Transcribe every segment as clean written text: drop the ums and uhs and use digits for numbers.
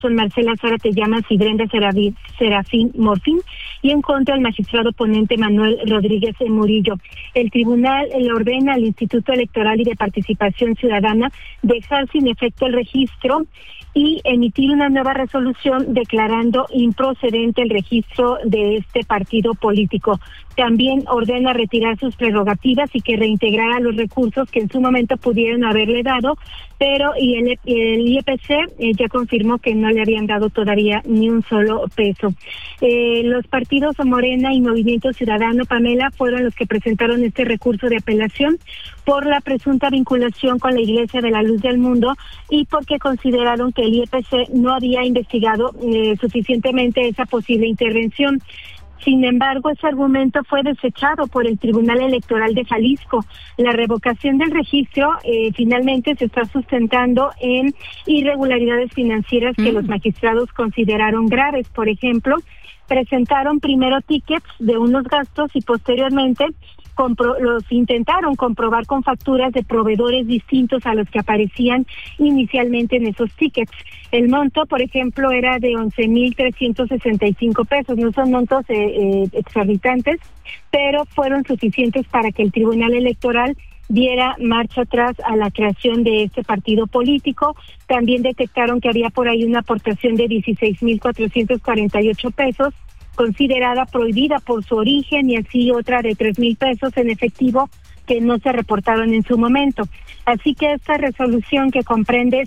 son Marcela Zárate Llamas y Brenda Serafín Morfín, y en contra el magistrado ponente Manuel Rodríguez Murillo. El tribunal le ordena al Instituto Electoral y de Participación Ciudadana dejar sin efecto el registro y emitir una nueva resolución declarando improcedente el registro de este partido político. También ordena retirar sus prerrogativas y que reintegrara los recursos que en su momento pudieron haberle dado, pero el IEPC ya confirmó que no le habían dado todavía ni un solo peso. Los partidos Morena y Movimiento Ciudadano, Pamela, fueron los que presentaron este recurso de apelación por la presunta vinculación con la Iglesia de la Luz del Mundo y porque consideraron que el IEPC no había investigado suficientemente esa posible intervención. Sin embargo, ese argumento fue desechado por el Tribunal Electoral de Jalisco. La revocación del registro finalmente se está sustentando en irregularidades financieras que los magistrados consideraron graves. Por ejemplo, presentaron primero tickets de unos gastos y posteriormente los intentaron comprobar con facturas de proveedores distintos a los que aparecían inicialmente en esos tickets. El monto, por ejemplo, era de 11,365 pesos. No son montos exorbitantes, pero fueron suficientes para que el Tribunal Electoral diera marcha atrás a la creación de este partido político. También detectaron que había por ahí una aportación de 16,448 pesos, considerada prohibida por su origen, y así otra de 3,000 pesos en efectivo que no se reportaron en su momento. Así que esta resolución, que comprende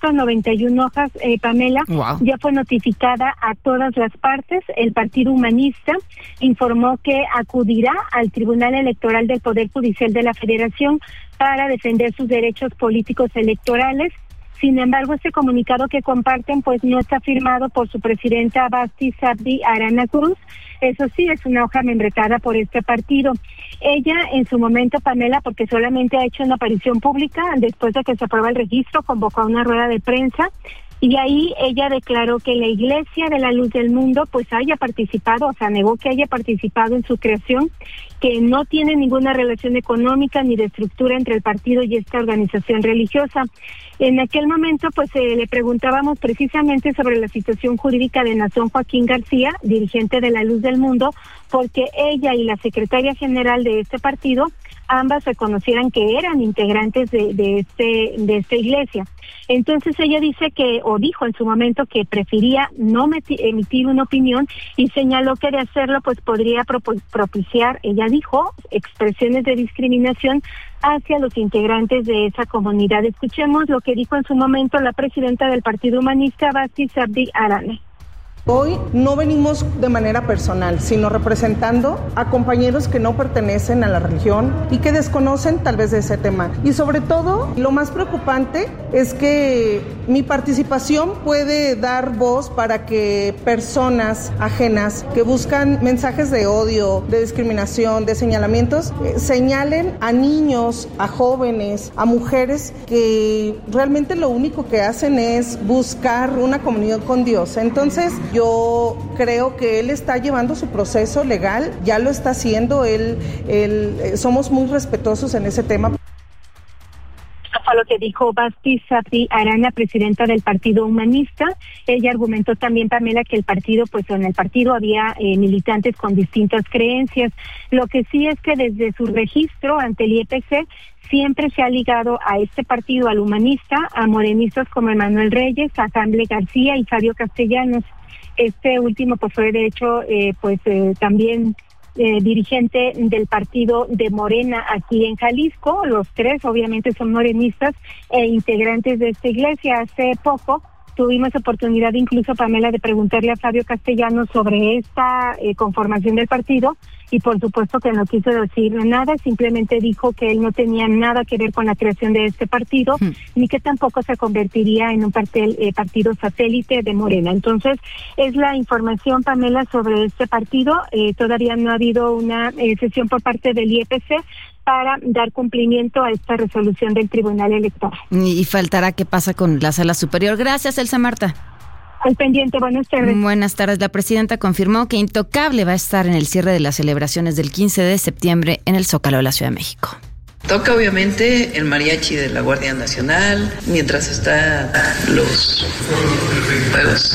191 hojas, Pamela, ya fue notificada a todas las partes. El Partido Humanista informó que acudirá al Tribunal Electoral del Poder Judicial de la Federación para defender sus derechos políticos electorales. Sin embargo, este comunicado que comparten pues no está firmado por su presidenta Basti Sabdi Arana Cruz. Eso sí, es una hoja membretada por este partido. Ella en su momento, Pamela, porque solamente ha hecho una aparición pública después de que se aprueba el registro, convocó a una rueda de prensa y ahí ella declaró que la Iglesia de la Luz del Mundo pues haya participado, o sea, negó que haya participado en su creación, que no tiene ninguna relación económica ni de estructura entre el partido y esta organización religiosa. En aquel momento pues le preguntábamos precisamente sobre la situación jurídica de Nazón Joaquín García, dirigente de la Luz del Mundo, porque ella y la secretaria general de este partido ambas reconocieran que eran integrantes de esta iglesia. Entonces ella dice que, o dijo en su momento, que prefería no emitir una opinión y señaló que de hacerlo pues podría propiciar, ella dijo, expresiones de discriminación hacia los integrantes de esa comunidad. Escuchemos lo que dijo en su momento la presidenta del Partido Humanista, Basti Sabdi Arana. Hoy no venimos de manera personal, sino representando a compañeros que no pertenecen a la religión y que desconocen tal vez de ese tema. Y sobre todo, lo más preocupante es que mi participación puede dar voz para que personas ajenas que buscan mensajes de odio, de discriminación, de señalamientos, señalen a niños, a jóvenes, a mujeres que realmente lo único que hacen es buscar una comunión con Dios. Entonces, yo creo que él está llevando su proceso legal, ya lo está haciendo, somos muy respetuosos en ese tema. Fue lo que dijo Basti Sabdi Arana, presidenta del Partido Humanista. Ella argumentó también, Pamela, que el partido, pues en el partido había militantes con distintas creencias. Lo que sí es que desde su registro ante el IEPC siempre se ha ligado a este partido, al humanista, a morenistas como Emanuel Reyes, a Camble García y Fabio Castellanos. Este último pues fue de hecho también dirigente del partido de Morena aquí en Jalisco. Los tres obviamente son morenistas e integrantes de esta iglesia. Hace poco tuvimos oportunidad incluso, Pamela, de preguntarle a Fabio Castellanos sobre esta conformación del partido y por supuesto que no quiso decir nada, simplemente dijo que él no tenía nada que ver con la creación de este partido, ni que tampoco se convertiría en un partido satélite de Morena. Entonces, es la información, Pamela, sobre este partido. Todavía no ha habido una sesión por parte del IEPC para dar cumplimiento a esta resolución del Tribunal Electoral. Y faltará qué pasa con la Sala Superior. Gracias, Elsa Marta. Al pendiente, buenas tardes. Buenas tardes. La presidenta confirmó que Intocable va a estar en el cierre de las celebraciones del 15 de septiembre en el Zócalo de la Ciudad de México. Toca obviamente el mariachi de la Guardia Nacional mientras está los juegos